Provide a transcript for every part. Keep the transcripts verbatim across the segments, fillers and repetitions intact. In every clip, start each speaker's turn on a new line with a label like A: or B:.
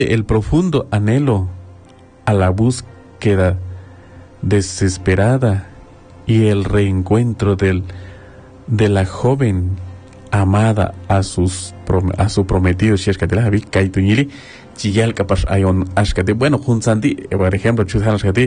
A: el profundo anhelo a la búsqueda desesperada y el reencuentro del, de la joven amada a sus a su prometido, si es que te la vi kaituñili chiyal capaz ayon ashkate bueno junsanti por ejemplo chujal ashkate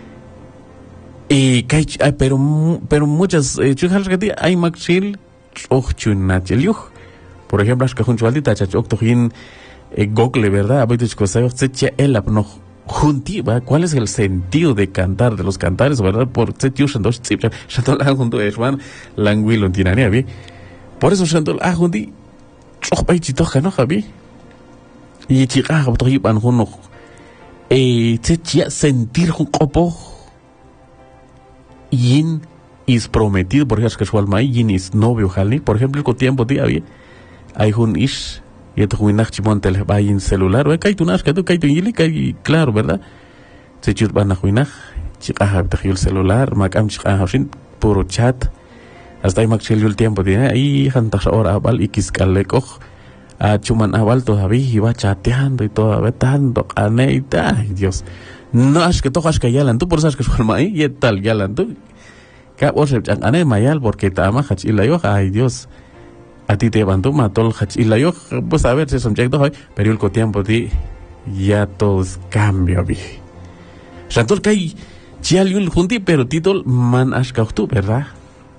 A: y kai pero pero muchas chujal ashkate hay maxil ochunacheliuj por ejemplo ashka junchualti tachach octojin google verdad abitus cosayo secha el apno juntiva. ¿Cuál es el sentido de cantar, de los cantares, verdad? Por sentido shantos chip shantol junto herman languilo tinania vi. Por eso shantol ajundi oh bai chitoja no javi. Y chica toyi ban juno eh secha sentir jun copo yin is prometido por ejemplo que su alma yin is novio jali por ejemplo el tiempo día vi hay jun ish y esto fue nach montel vai en celular o kai tunas que tu kai tu yili kai claro verdad se chut van a juinach chica ha el celular makam chica hasin puro chat hasta ahí maxil el tiempo tiene ahí hantas ahora abal y kiskaleko a chuman abal todavía iba chateando y todo vetando aneita ay Dios no es que tojas que yalan tú por sabes que su alma ahí y tal yalan tú ka osep ane mayal porque ta ama hach ilayo ay Dios a ti te bantu matol hach y la yo pues a ver si son check doy pero el tiempo di ya todos cambia vi santol kai chial junti pero titol man ashkautu verdad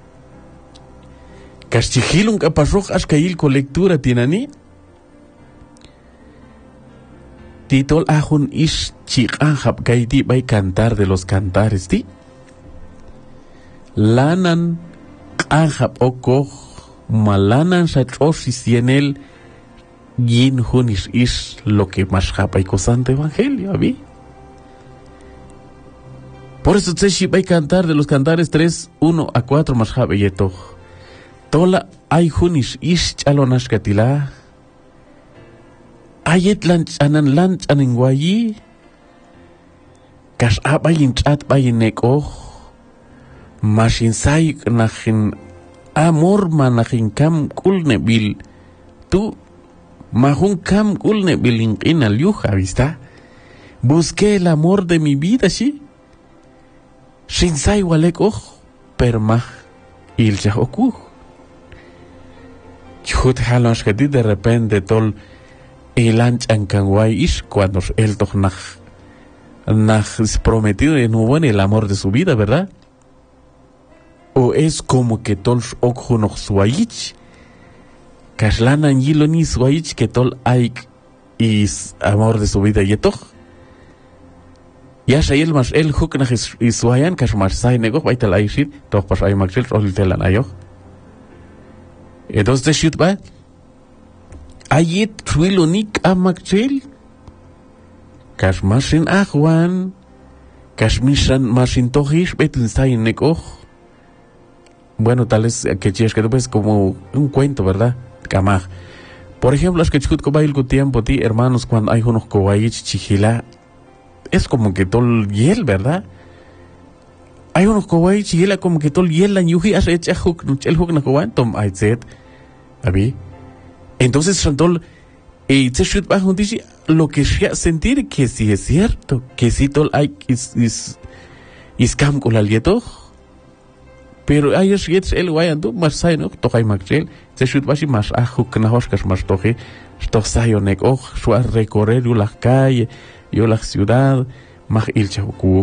A: kashchihilun kapasroj ashkail colectura tinani titol ajun ish chiqanjab kai di vai cantar de los cantares ti lanan anjab oko malanan shachosis y en él yin hunis is lo que más japa y cosante evangelio vi por eso se shibai cantar de los cantares tres uno a cuatro más japa y eto tola hay hunis is chalonas katila ayet lanch anan lanch anan guayi kas abayin chat bayin neko mashin sai nachin amor manajin kam kulne bil tu majun kam kulne bil in al yuja vista busqué el amor de mi vida sí sin sai waleko per maj il jahoku chut halos que de repente tol el anchan kanwai is cuando el toch nach nach prometido en un el amor de su vida verdad. O es como que tol okhunoch suayich kaslana yiloni suayich que tol aik is amor de su vida yetoch ya shayel mas el huknach is suayan kashmar sai nego baital aishit toch pas ay maxil rol telan ayo entonces shit ba ayit twilonik amaxil kashmasin ahwan kashmishan masin tohish betin sai nego. Bueno, tal vez que chicas que tú ves como un cuento, ¿verdad? Camaj. Por ejemplo, es que chut cobail con tiempo ti, hermanos, cuando hay unos cobaich chichila, es como que tol hiel, ¿verdad? Hay unos cobaich chichila como que tol hiel la nyuji hace echa hook, el hook na cobain tom I said, ¿abi? Entonces santol y se chut bajo dice lo que sea sentir que sí es cierto, que sí tol hay is is is cam con el yeto. Pero hay es jetzt el guayando más sai no tokai maxel se shoot basi más ajo kana hoskas más toje sto sayonek och su a recorrer yo la calle yo la ciudad más il chauku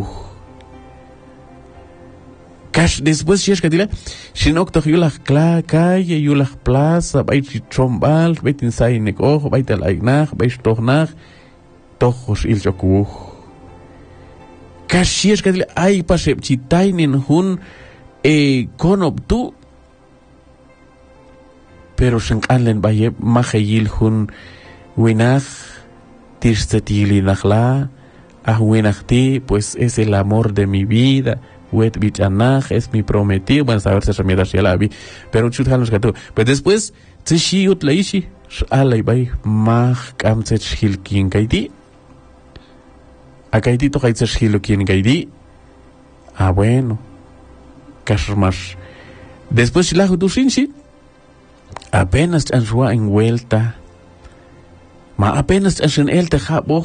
A: cash después si es que dile si no to yo la calle yo la plaza vai trombal vai tin sai nek och vai tel aignach vai stornach tojos il chauku cash si es que dile ay pase chitainen hun eh konob tu pero shankanlen baye mahayil hun winach tirsetili nachla ah winachti pues es el amor de mi vida wet bichanach es mi prometido bueno saber si se me da la vi pero chuthalos gato pues después tshi ut leishi alay bay mah kamset hilkin kaiti akaiti to kaitser hilkin kaiti ah bueno Kashmas. Después la jutusinsi apenas ansua en vuelta Ma apenas en el te